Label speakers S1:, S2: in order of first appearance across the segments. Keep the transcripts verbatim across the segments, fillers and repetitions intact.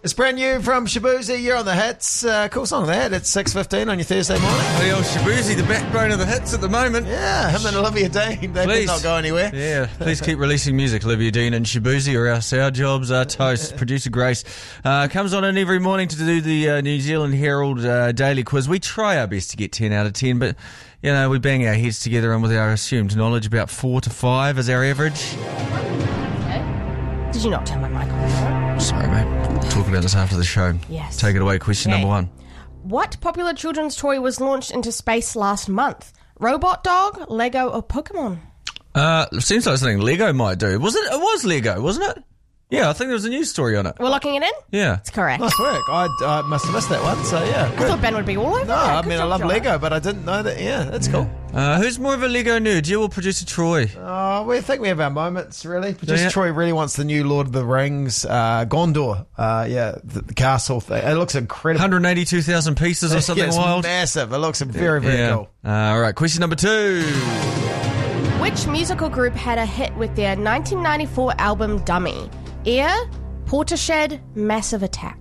S1: It's brand new from Shaboozey. You're on the hits. Uh, cool song that. It's six fifteen on your Thursday morning.
S2: Oh, the old Shaboozey, the backbone of the hits at the moment.
S1: Yeah, him and Olivia Dean. They did not go anywhere.
S2: Yeah, please keep releasing music, Olivia Dean and Shaboozey, or else our jobs are toast. Producer Grace uh, comes on in every morning to do the uh, New Zealand Herald uh, daily quiz. We try our best to get ten out of ten, but, you know, we bang our heads together, and with our assumed knowledge, about four to five is our average.
S3: Okay. Did you not turn my mic on?
S2: Sorry, mate. We'll talk about this after the show.
S3: Yes.
S2: Take it away. Question
S3: Okay.
S2: number one.
S3: What popular children's toy was launched into space last month? Robot dog, Lego, or Pokemon?
S2: Uh, seems like something Lego might do. Was it? It was Lego, wasn't it? Yeah, I think there was a news story on it.
S3: We're locking it in?
S2: Yeah.
S3: It's correct.
S1: Nice work. I uh, must have missed that one, so yeah.
S3: I
S1: Good.
S3: thought Ben would be all over
S1: No,
S3: that.
S1: I
S3: Good
S1: mean, I
S3: job,
S1: love
S3: John.
S1: Lego, but I didn't know that. Yeah, that's cool.
S2: Uh, who's more of a Lego nerd, you or producer Troy?
S1: Oh, we think we have our moments, really. Producer
S2: Yeah.
S1: Troy really wants the new Lord of the Rings, uh, Gondor. Uh, yeah, the, the castle thing. It looks incredible.
S2: one hundred eighty-two thousand pieces or something
S1: Yeah, it's
S2: wild?
S1: massive. It looks very, very
S2: yeah.
S1: cool.
S2: Uh, all right, question number two.
S3: Which musical group had a hit with their nineteen ninety-four album Dummy? Air, Portishead, Massive Attack.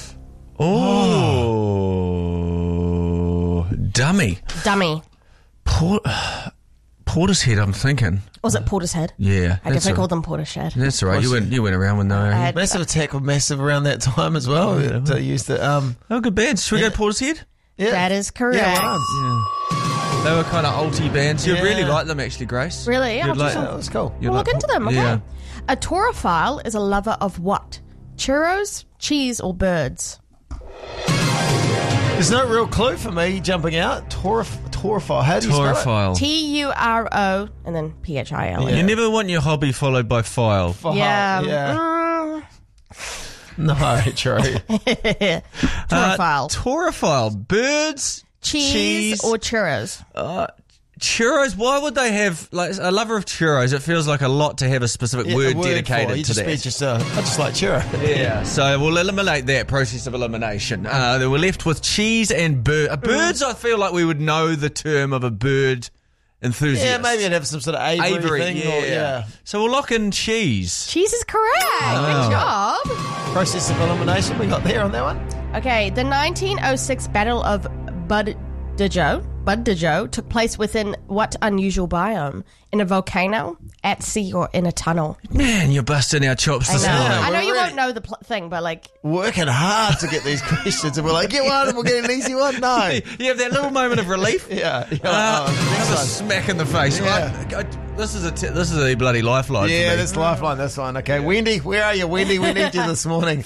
S2: Oh, dummy.
S3: Dummy.
S2: Port, Portishead, I'm thinking.
S3: Was it Portishead?
S2: Yeah.
S3: I guess
S2: that's
S3: I
S2: all-
S3: called them Portishead.
S2: That's all right. You went, you went around with no.
S3: I had-
S1: Massive Attack were massive around that time as well.
S2: Yeah.
S1: To use the um,
S2: Oh, good bands. Should we
S1: Yeah.
S2: go Portishead?
S1: yeah.
S3: That is correct.
S1: Yeah, well done.
S2: Yeah. They were kind of alty bands. You'd
S1: Yeah.
S2: really like them, actually, Grace.
S3: Really? I'll
S2: You'd
S3: do
S2: like,
S3: some-
S1: That was cool.
S2: you'd
S3: We'll
S2: like
S3: look into them, okay.
S2: Yeah.
S3: A taurophile is a lover of what? Churros, cheese, or birds?
S1: There's no real clue for me jumping out. Taurif- Taurophile. How do you spell it?
S2: Taurophile.
S3: T U R O and then P H I L E.
S1: Yeah.
S2: You never want your hobby followed by file.
S1: File,
S3: Yeah.
S1: yeah.
S3: Mm,
S1: No, true.
S3: taurophile.
S2: Uh, Taurophile. Birds,
S3: cheese,
S2: cheese,
S3: or churros?
S2: uh, churros. Why would they have, like, a lover of churros? It feels like a lot to have a specific
S1: Yeah, a
S2: word
S1: word
S2: dedicated
S1: for it. You
S2: to
S1: just,
S2: that.
S1: it's just, uh, I just like churro.
S2: Yeah, so we'll eliminate that process of elimination. Uh, then we're left with cheese and bird. Uh, birds, I feel like we would know the term of a bird enthusiast.
S1: Yeah, maybe it'd have some sort of aviary,
S2: Aviary,
S1: thing.
S2: yeah.
S1: Or, yeah.
S2: So we'll lock in cheese.
S3: Cheese is correct. Good job.
S1: Process of elimination we got there on that one.
S3: Okay, the nineteen oh six Battle of Budajo, Budajo took place within what unusual biome? In a volcano, at sea, or in a tunnel?
S2: Man, you're busting our chops
S3: I
S2: this
S3: know.
S2: morning.
S3: I know
S1: we're
S3: you
S1: really-
S3: won't know the pl- thing, but like,
S1: Working hard to get these questions, and we're like, get one, and we'll get an easy one. No.
S2: You have that little moment of relief.
S1: Yeah. yeah
S2: Uh,
S1: oh, next
S2: another
S1: one.
S2: smack in the face.
S1: Yeah.
S2: I- I- this is a t- this is a bloody lifeline.
S1: Yeah,
S2: for me.
S1: that's lifeline. This one. Okay, Wendy, where are you, Wendy? We need you this morning.